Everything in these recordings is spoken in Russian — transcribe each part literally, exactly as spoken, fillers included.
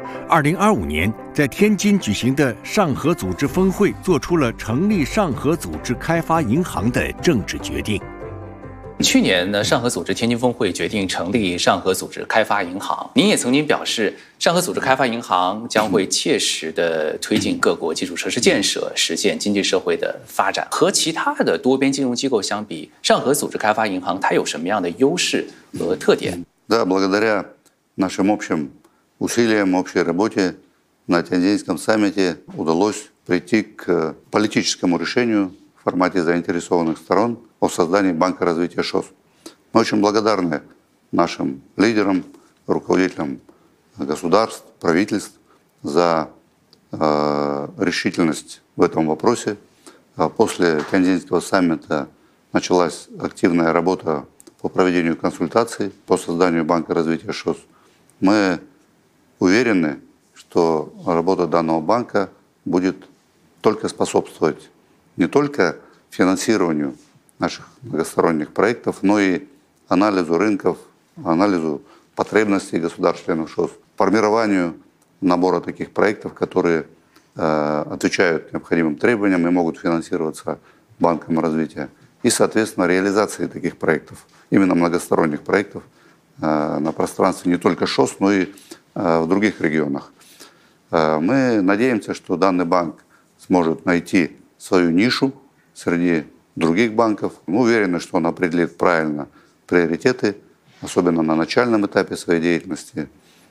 二零二五年在天津举行的上合组织峰会做出了成立上合组织开发银行的政治决定。 去年呢，上合组织天津峰会决定成立上合组织开发银行。您也曾经表示，上合组织开发银行将会切实地推进各国基础设施建设，实现经济社会的发展。和其他的多边金融机构相比，上合组织开发银行它有什么样的优势和特点？ Да, благодаря нашим общим усилиям, общей работе на Тяньцзинском саммите удалось прийти к политическому решению в формате заинтересованных сторон о создании Банка развития ШОС. Мы очень благодарны нашим лидерам, руководителям государств, правительств за э, решительность в этом вопросе. После Тяньцзинского саммита началась активная работа по проведению консультаций по созданию Банка развития ШОС. Мы уверены, что работа данного банка будет только способствовать не только финансированию наших многосторонних проектов, но и анализу рынков, анализу потребностей государств-членов ШОС, формированию набора таких проектов, которые э, отвечают необходимым требованиям и могут финансироваться Банком развития, и, соответственно, реализации таких проектов, именно многосторонних проектов э, на пространстве не только ШОС, но и э, в других регионах. Э, мы надеемся, что данный банк сможет найти свою нишу среди других банков. Мы уверены, что он определит правильно приоритеты, особенно на начальном этапе своей деятельности,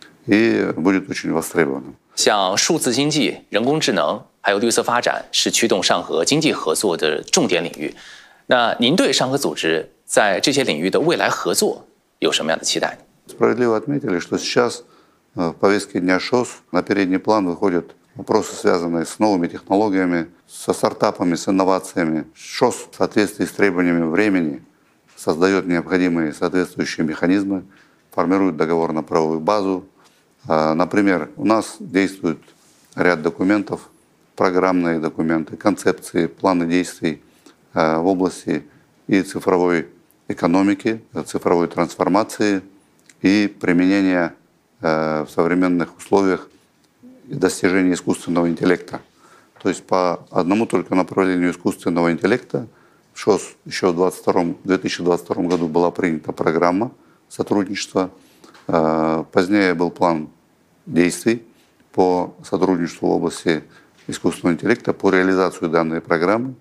и будет очень востребованным. 像数字经济、人工智能还有绿色发展是驱动上合经济合作的重点领域。那您对上合组织在这些领域的未来合作有什么样的期待？ Справедливо отметили, что сейчас в повестке дня ШОС на передний план выходят вопросы, связанные с новыми технологиями, со стартапами, с инновациями. ШОС в соответствии с требованиями времени создает необходимые соответствующие механизмы, формирует договорно-правовую базу. Например, у нас действует ряд документов, программные документы, концепции, планы действий в области и цифровой экономики, цифровой трансформации и применения в современных условиях достижения искусственного интеллекта. То есть по одному только направлению искусственного интеллекта в ШОС еще в две тысячи двадцать втором году была принята программа сотрудничества. Позднее был план действий по сотрудничеству в области искусственного интеллекта, по реализации данной программы.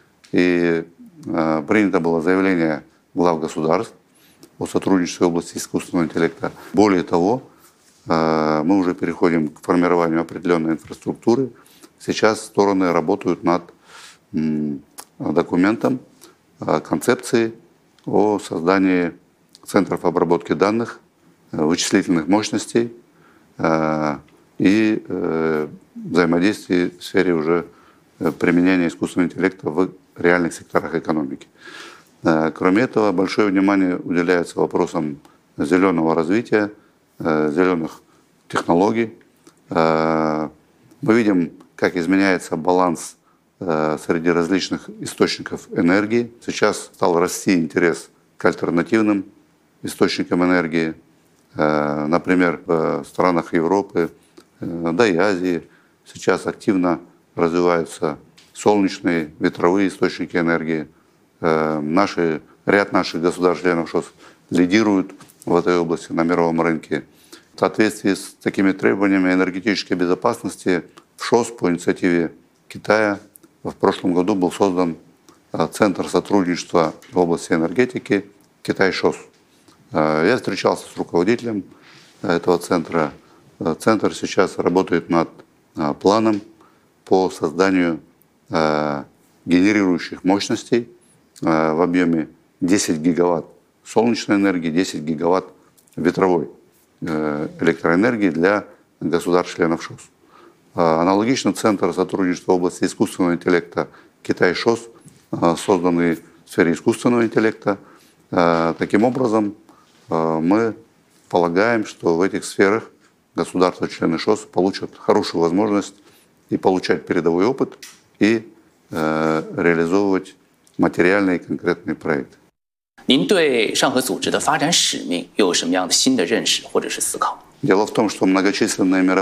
И принято было заявление глав государств о сотрудничестве в области искусственного интеллекта. Более того, мы уже переходим к формированию определенной инфраструктуры. Сейчас стороны работают над документом, концепцией о создании центров обработки данных, вычислительных мощностей и взаимодействии в сфере уже применения искусственного интеллекта в реальных секторах экономики. Кроме этого, большое внимание уделяется вопросам зеленого развития, зеленых технологий. Мы видим, как изменяется баланс среди различных источников энергии. Сейчас стал расти интерес к альтернативным источникам энергии. Например, в странах Европы, да и Азии сейчас активно развиваются солнечные, ветровые источники энергии. Наши, ряд наших государств-членов ШОС лидируют в этой области на мировом рынке. В соответствии с такими требованиями энергетической безопасности в ШОС по инициативе Китая в прошлом году был создан Центр сотрудничества в области энергетики Китай-ШОС. Я встречался с руководителем этого центра. Центр сейчас работает над планом по созданию генерирующих мощностей в объеме десять гигаватт солнечной энергии, десять гигаватт ветровой электроэнергии для государств-членов ШОС. Аналогично Центр сотрудничества в области искусственного интеллекта Китай-ШОС, созданный в сфере искусственного интеллекта. Таким образом, мы полагаем, что в этих сферах государства-члены ШОС получат хорошую возможность и получать передовой опыт, и э, реализовывать материальные и конкретные проекты. 您对上合组织的发展使命又有什么样的新的认识或者是思考？ Дело в том, что многочисленные мероприятия